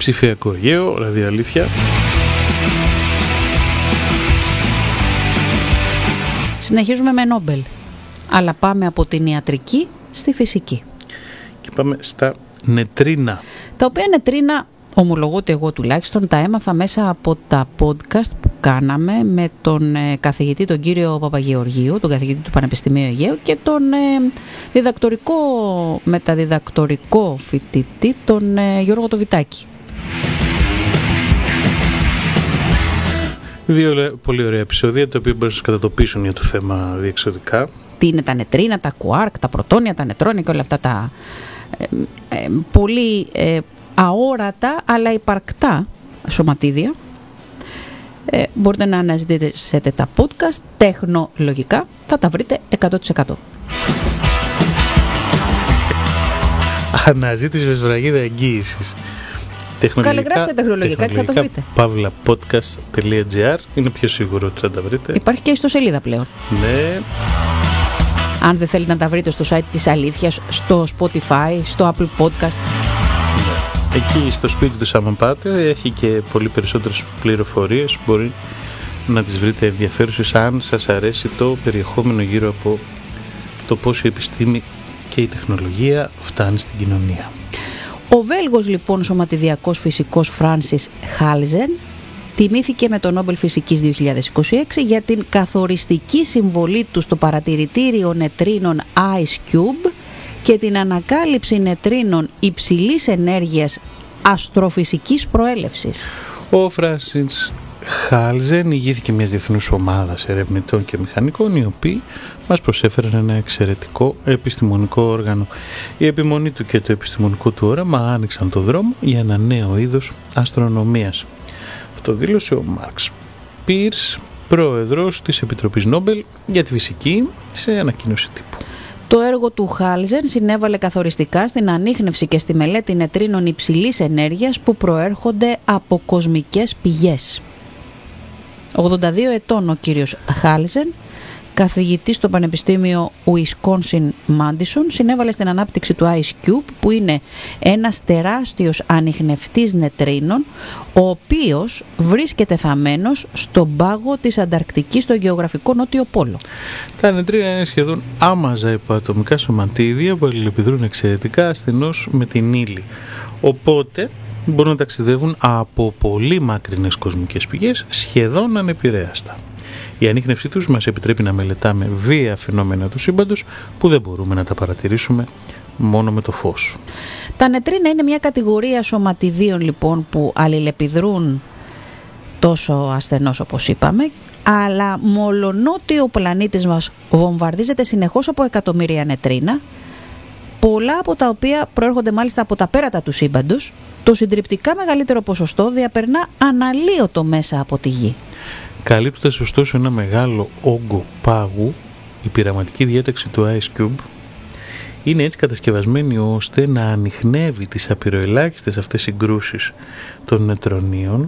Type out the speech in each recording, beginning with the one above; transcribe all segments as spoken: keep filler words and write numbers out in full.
ψηφιακό Αιγαίο, ραδιοαλήθεια. Συνεχίζουμε με Νόμπελ, αλλά πάμε από την ιατρική στη φυσική. Και πάμε στα νετρίνα. Τα οποία νετρίνα, ομολογώ ότι εγώ τουλάχιστον, τα έμαθα μέσα από τα podcast που κάναμε με τον ε, καθηγητή τον κύριο Παπαγεωργίου, τον καθηγητή του Πανεπιστημίου Αιγαίου, και τον ε, διδακτορικό, μεταδιδακτορικό φοιτητή, τον ε, Γιώργο Τοβιτάκη. Δύο πολύ ωραία επεισόδια, τα οποία μπορούν να σας κατατοπίσουν για το θέμα διεξοδικά. Τι είναι τα νετρίνα, τα κουάρκ, τα πρωτόνια, τα νετρόνια και όλα αυτά τα ε, ε, πολύ ε, αόρατα αλλά υπαρκτά σωματίδια. Ε, μπορείτε να αναζητήσετε τα podcast τεχνολογικά, θα τα βρείτε εκατό τοις εκατό. Αναζήτηση με σφραγίδα εγγύησης. Καλλιγράψτε τεχνολογικά και θα το βρείτε. παύλα podcast τελεία τζι άρ είναι πιο σίγουρο ότι θα τα βρείτε. Υπάρχει και στο σελίδα πλέον. Ναι. Αν δεν θέλετε να τα βρείτε στο site της αλήθειας, στο Spotify, στο Apple Podcast. Ναι. Εκεί στο σπίτι του άμα πάτε έχει και πολύ περισσότερες πληροφορίες. Μπορεί να τις βρείτε ενδιαφέρουσες αν σας αρέσει το περιεχόμενο γύρω από το πώς η επιστήμη και η τεχνολογία φτάνει στην κοινωνία. Ο Βέλγος λοιπόν σωματιδιακός φυσικός Φράνσις Χάλζεν τιμήθηκε με το Νόμπελ Φυσικής δύο χιλιάδες είκοσι έξι για την καθοριστική συμβολή του στο παρατηρητήριο νετρίνων Ice Cube και την ανακάλυψη νετρίνων υψηλής ενέργειας αστροφυσικής προέλευσης. Ο Φράνσις Χάλζεν ηγήθηκε μιας διεθνούς ομάδας ερευνητών και μηχανικών, οι οποίοι μας προσέφεραν ένα εξαιρετικό επιστημονικό όργανο. Η επιμονή του και το επιστημονικό του όραμα άνοιξαν το δρόμο για ένα νέο είδος αστρονομίας. Αυτό δήλωσε ο Μάρξ Πίρς, πρόεδρος της Επιτροπής Νόμπελ για τη Φυσική, σε ανακοίνωση τύπου. Το έργο του Χάλζεν συνέβαλε καθοριστικά στην ανίχνευση και στη μελέτη νετρίνων υψηλής ενέργειας που προέρχονται από κοσμικές πηγές. ογδόντα δύο ετών ο κύριος Χάλζεν, καθηγητής στο Πανεπιστήμιο Wisconsin Madison, συνέβαλε στην ανάπτυξη του Ice Cube, που είναι ένας τεράστιος ανιχνευτής νετρίνων, ο οποίος βρίσκεται θαμμένος στον πάγο της Ανταρκτικής στο γεωγραφικό νότιο πόλο. Τα νετρίνα είναι σχεδόν άμαζα υποατομικά σωματίδια που αλληλεπιδρούν εξαιρετικά ασθενώς με την ύλη. Οπότε μπορούν να ταξιδεύουν από πολύ μακρινές κοσμικές πηγές σχεδόν ανεπηρέαστα. Η ανίχνευσή τους μας επιτρέπει να μελετάμε βία φαινόμενα του σύμπαντος που δεν μπορούμε να τα παρατηρήσουμε μόνο με το φως. Τα νετρίνα είναι μια κατηγορία σωματιδίων λοιπόν που αλληλεπιδρούν τόσο ασθενώς όπως είπαμε, αλλά μολονότι ο πλανήτης μας βομβαρδίζεται συνεχώς από εκατομμύρια νετρίνα, πολλά από τα οποία προέρχονται μάλιστα από τα πέρατα του σύμπαντος, το συντριπτικά μεγαλύτερο ποσοστό διαπερνά αναλύωτο μέσα από τη Γη. Καλύπτοντας ωστόσο ένα μεγάλο όγκο πάγου, η πειραματική διάταξη του Ice Cube είναι έτσι κατασκευασμένη ώστε να ανιχνεύει τις απειροελάχιστες αυτές συγκρούσεις των νετρονίων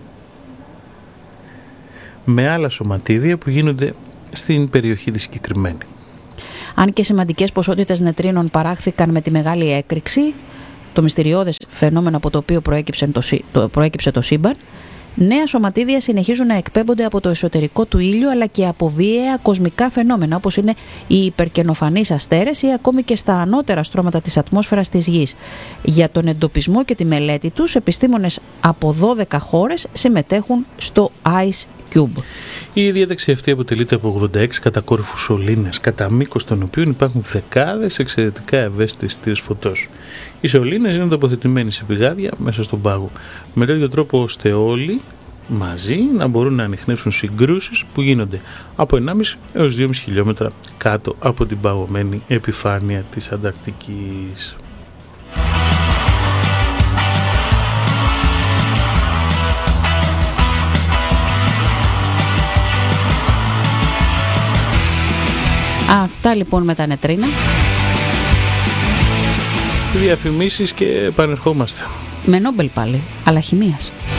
με άλλα σωματίδια που γίνονται στην περιοχή τη συγκεκριμένη. Αν και σημαντικές ποσότητες νετρίνων παράχθηκαν με τη μεγάλη έκρηξη, το μυστηριώδες φαινόμενο από το οποίο προέκυψε το, το, προέκυψε το σύμπαν, νέα σωματίδια συνεχίζουν να εκπέμπονται από το εσωτερικό του ήλιου αλλά και από βίαια κοσμικά φαινόμενα όπως είναι οι υπερκενοφανείς αστέρες ή ακόμη και στα ανώτερα στρώματα της ατμόσφαιρας της Γης. Για τον εντοπισμό και τη μελέτη τους, επιστήμονες από δώδεκα χώρες συμμετέχουν στο Ice Cube. Η διάταξη αυτή αποτελείται από ογδόντα έξι κατακόρυφους σωλήνες, κατά μήκος των οποίων υπάρχουν δεκάδες εξαιρετικά ευαίσθητες στήρες φωτός. Οι σωλήνες είναι τοποθετημένοι σε πηγάδια μέσα στον πάγο, με τέτοιο τρόπο ώστε όλοι μαζί να μπορούν να ανιχνεύσουν συγκρούσεις που γίνονται από ενάμιση έως δυόμισι χιλιόμετρα κάτω από την παγωμένη επιφάνεια της Ανταρκτικής. Αυτά λοιπόν με τα νετρίνα. Διαφημίσεις και επανερχόμαστε. Με Νόμπελ πάλι, αλλά χημίας.